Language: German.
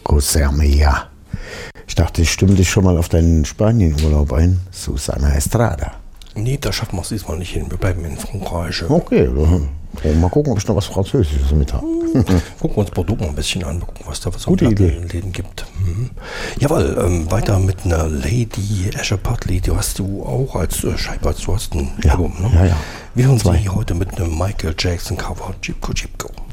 José Mia. Ich dachte, ich stimme dich schon mal auf deinen Spanien-Urlaub ein. Susana Estrada. Nee, da schaffen wir es diesmal nicht hin. Wir bleiben in Frankreich. Okay, mal gucken, ob ich noch was Französisches mit habe. Gucken wir uns Bordeaux mal ein bisschen an, gucken, was da so Gute Idee. Läden gibt. Jawohl, weiter mit einer Lady Asher Putley. Die hast du auch als Scheiberz, du hast ein Album, ne? Ja. Wir hören sie heute mit einem Michael Jackson Cover, Jeepco Jeepco.